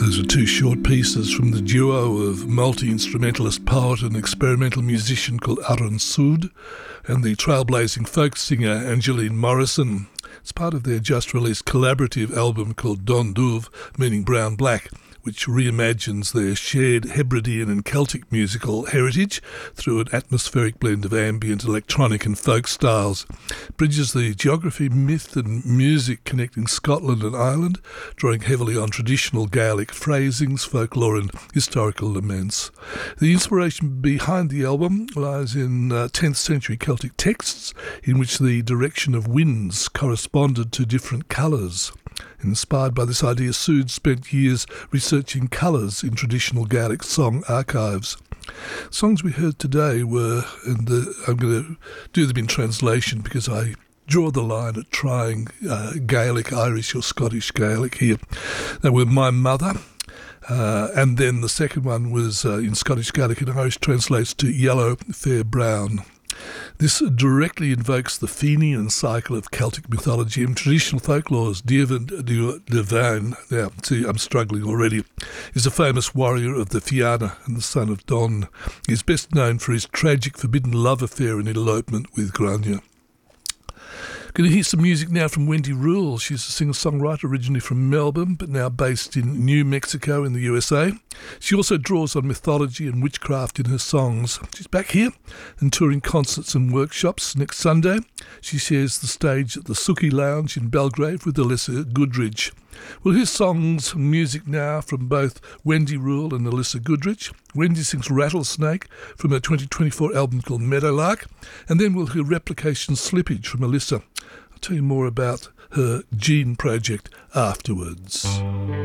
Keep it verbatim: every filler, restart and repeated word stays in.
Those are two short pieces from the duo of multi-instrumentalist poet and experimental musician called Aaron Sood and the trailblazing folk singer Angeline Morrison. It's part of their just-released collaborative album called Don Duv, meaning brown black, which reimagines their shared Hebridean and Celtic musical heritage through an atmospheric blend of ambient, electronic and folk styles. Bridges the geography, myth and music connecting Scotland and Ireland, drawing heavily on traditional Gaelic phrasings, folklore and historical laments. The inspiration behind the album lies in uh, tenth century Celtic texts in which the direction of winds corresponded to different colours. Inspired by this idea, Sood spent years researching colours in traditional Gaelic song archives. Songs we heard today were, and the, I'm going to do them in translation because I draw the line at trying uh, Gaelic, Irish or Scottish Gaelic here. They were My Mother, uh, and then the second one was uh, in Scottish Gaelic and Irish, translates to Yellow, Fair, Brown. This directly invokes the Fenian cycle of Celtic mythology and traditional folklores. Deirbh Devan, now see I'm struggling already, is a famous warrior of the Fianna and the son of Don. He is best known for his tragic forbidden love affair and elopement with Grania. Going to hear some music now from Wendy Rule. She's a singer-songwriter originally from Melbourne, but now based in New Mexico in the U S A. She also draws on mythology and witchcraft in her songs. She's back here and touring concerts and workshops next Sunday. She shares the stage at the Suki Lounge in Belgrave with Alyssa Goodridge. We'll hear songs and music now from both Wendy Rule and Alyssa Goodridge. Wendy sings Rattlesnake from her twenty twenty-four album called Meadowlark, and then we'll hear Replication Slippage from Alyssa. I'll tell you more about her Gene project afterwards.